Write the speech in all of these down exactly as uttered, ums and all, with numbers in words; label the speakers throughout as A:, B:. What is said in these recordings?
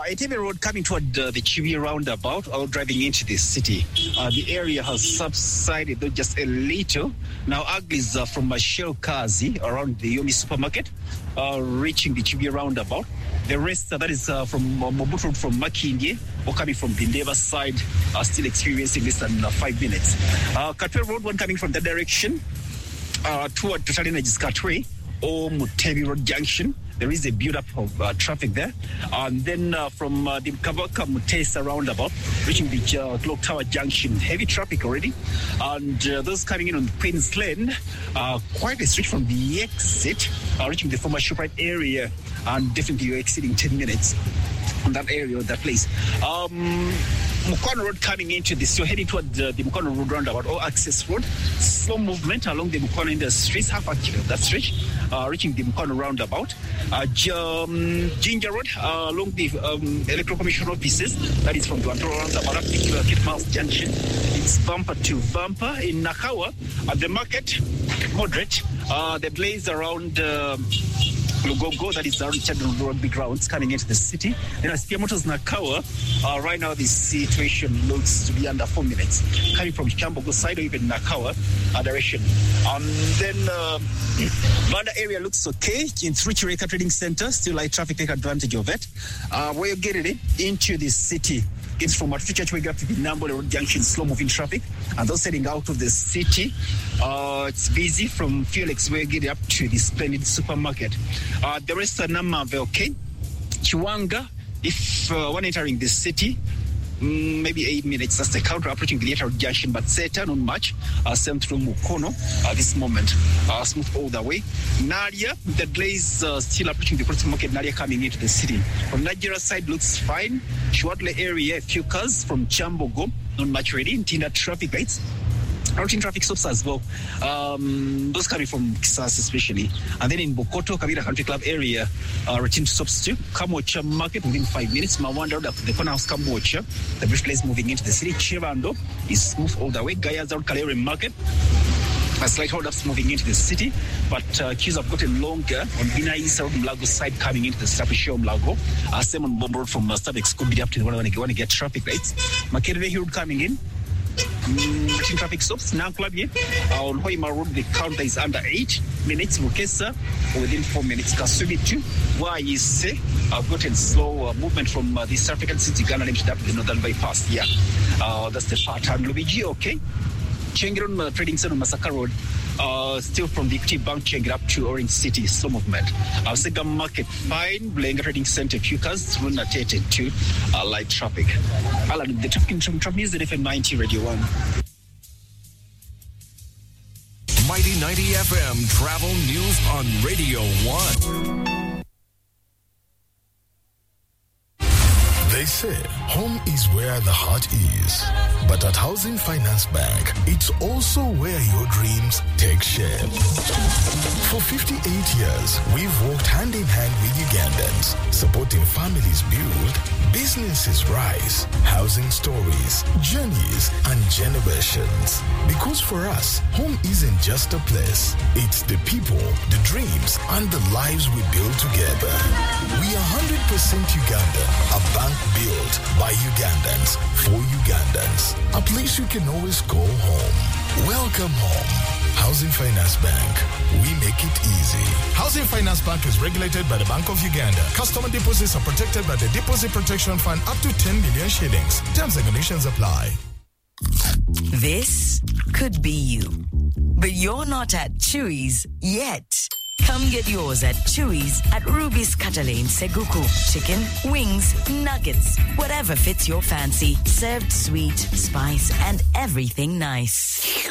A: Entebbe Road coming toward uh, the Chiwi roundabout or driving into the city. Uh, the area has subsided though just a little. Now uglies uh, from Michelle Kazi around the Yomi supermarket, uh, reaching the Chiwi roundabout. The rest, uh, that is uh, from uh, Mobutu from Makindye or coming from Bindeva side, are still experiencing less than uh, five minutes. Uh, Katwe Road, one coming from that direction uh, toward Total Energies Katwe or Mutebi Road Junction. There is a build-up of uh, traffic there. And then uh, from uh, the Kavaka Mutesa roundabout, reaching the uh, Clock Tower Junction, heavy traffic already. And uh, those coming in on Queens Lane, uh, quite a stretch from the exit, uh, reaching the former ShopRite area. And definitely you're exceeding ten minutes on that area, that place. Um, Mukwano Road coming into this, you're heading toward uh, the Mukwano Road roundabout or access road. Slow movement along the Mukwano Industries, half actually of that stretch, uh, reaching the Mukwano roundabout. Uh, um, Ginger Road uh, along the um, Electoral Commission offices, that is from the Wantoro roundabout up to Kit Miles Junction. It's bumper to bumper. In Nakawa, at the market, moderate. Uh, the blaze around Uh, Lugogo, that is the Richard Rugby grounds coming into the city. Then as Pia Motors Nakawa, uh, right now the situation looks to be under four minutes. Coming from Chambogo side or even Nakawa uh, direction. Um, then uh, Banda area looks okay. In Thruchireka Trading Center, still light traffic, take advantage of it. Uh, we're getting into the city. It's from Matutu Church we got to the Nambo Road Junction, slow-moving traffic. And those heading out of the city, uh, it's busy from Felix we're getting up to the Splendid supermarket. Uh, the rest are Namave, okay? Chiwanga, if uh, one entering the city, Mm, maybe eight minutes. That's the counter approaching the lateral junction, but Seta, not much. Uh, same through Mukono at uh, this moment. Uh, smooth all the way. Nadia, the blaze uh, still approaching the crossing market. Nadia coming into the city. From Nigeria side looks fine. Shortly area, a few cars from Chambogo, not much ready. Tinda traffic lights. Routing traffic stops as well. Um, those coming from Kisas especially. And then in Bokoto, Kabira Country Club area, uh, routine stops too. Kamocha Market within five minutes. Mawanda, the corner house Kamocha. The brief place moving into the city. Chirando is smooth all the way. Gaya's out Kalere Market. A slight hold-ups moving into the city, but uh, queues have gotten longer on Bina East Road Mlago side coming into the Stapisho Mlago. Uh, same on Bomb Road from uh, Stabex could be up to the one when you want to get traffic lights. Makerere Hill coming in. Mm, traffic stops now club here uh, on Hoima Road. The counter is under eight minutes. Rukesa within four minutes. Kasubi two. Why is say I've gotten slow uh, movement from uh, the South African city Ghana linked up the Northern Bypass. Yeah, uh, that's the part. And Lubiji, okay. Chengiron uh, Trading Center Masaka Road. Uh, still from the Equity Bank Chengir up to Orange City, slow movement. Uh, Sega Market, fine. Blenga Trading Center, few cars, Runa Tete to uh, light traffic. Alan, the traffic from traffic is the F M ninety Radio one.
B: Mighty ninety F M travel news on Radio one.
C: They say home is where the heart is. But at Housing Finance Bank, it's also where your dreams take shape. For fifty-eight years, we've worked hand in hand with Ugandans, supporting families build, businesses rise, housing stories, journeys, and generations. Because for us, home isn't just a place. It's the people, the dreams, and the lives we build together. We are one hundred percent Ugandan, a bank built by Ugandans, for Ugandans. A place you can always go home. Welcome home. Housing Finance Bank. We make it easy.
D: Housing Finance Bank is regulated by the Bank of Uganda. Customer deposits are protected by the Deposit Protection Fund up to ten million shillings. Terms and conditions apply.
E: This could be you. But you're not at Chewy's yet. Come get yours at Chewy's at Ruby's Cutter-Lane, Seguku. Chicken, wings, nuggets, whatever fits your fancy. Served sweet, spice, and everything nice.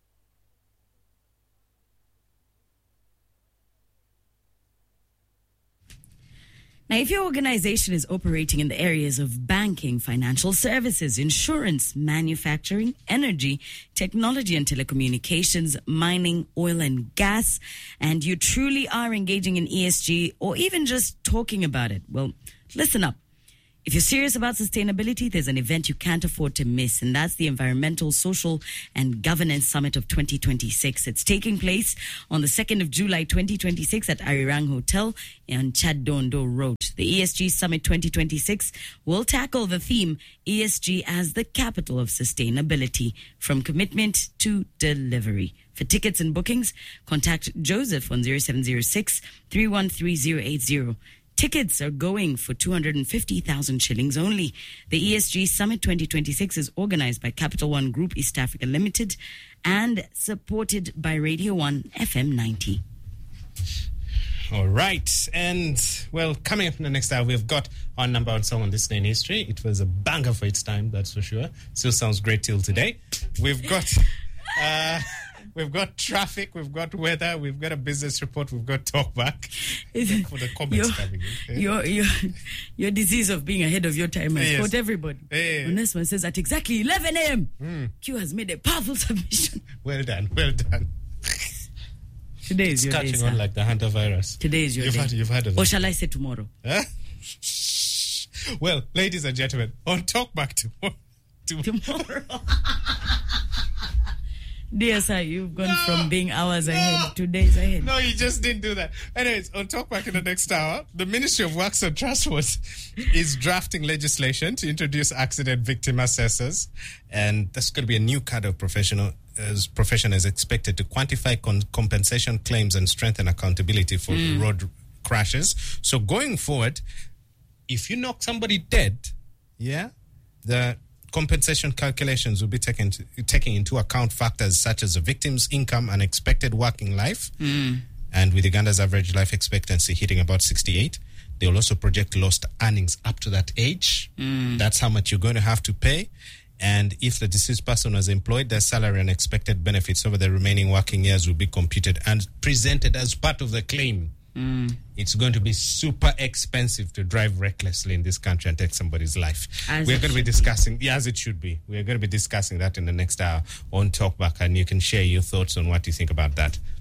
F: Now, if your organization is operating in the areas of banking, financial services, insurance, manufacturing, energy, technology and telecommunications, mining, oil and gas, and you truly are engaging in E S G or even just talking about it, well, listen up. If you're serious about sustainability, there's an event you can't afford to miss, and that's the Environmental, Social, and Governance Summit of twenty twenty-six. It's taking place on the second of July, twenty twenty-six at Arirang Hotel on Chadondo Road. The E S G Summit twenty twenty-six will tackle the theme E S G as the capital of sustainability, from commitment to delivery. For tickets and bookings, contact Joseph on zero seven zero six, three one three, zero eight zero. Tickets are going for two hundred fifty thousand shillings only. The E S G Summit twenty twenty-six is organized by Capital One Group East Africa Limited and supported by Radio one F M ninety.
G: All right. And, well, coming up in the next hour, we've got our number one song on this day in history. It was a banger for its time, that's for sure. Still sounds great till today. We've got... Uh, We've got traffic, we've got weather, we've got a business report, we've got talkback. For the comments
F: your,
G: coming in.
F: Your, your, your disease of being ahead of your time has
G: Yes.
F: caught everybody.
G: Yeah.
F: When this one says at exactly eleven a.m.,
G: Mm.
F: Q has made a powerful submission.
G: Well done, well done.
F: Today is
G: It's
F: your day,
G: catching
F: sir.
G: on like the Hunter virus.
F: Today is your
G: You've
F: day.
G: had, you've had of
F: Or
G: it.
F: shall I say tomorrow?
G: Huh? Well, ladies and gentlemen, on Talkback tomorrow.
F: Tomorrow. Dear sir, you've gone
G: No,
F: from being hours
G: no.
F: ahead to days ahead.
G: No, you just didn't do that. Anyways, on Talkback in the next hour, the Ministry of Works and Transport is drafting legislation to introduce accident victim assessors. And that's going to be a new kind of professional as profession is expected to quantify con- compensation claims and strengthen accountability for
F: Mm.
G: road crashes. So going forward, if you knock somebody dead, yeah, the compensation calculations will be taken to, taking into account factors such as the victim's income and expected working life.
F: Mm.
G: And with Uganda's average life expectancy hitting about sixty-eight, they will also project lost earnings up to that age.
F: Mm.
G: That's how much you're going to have to pay. And if the deceased person was employed, their salary and expected benefits over the remaining working years will be computed and presented as part of the claim.
F: Mm.
G: It's going to be super expensive to drive recklessly in this country and take somebody's life.
F: As
G: We're
F: it
G: going to be
F: should be.
G: discussing, yeah, as it should be. We're going to be discussing that in the next hour on Talkback, and you can share your thoughts on what you think about that.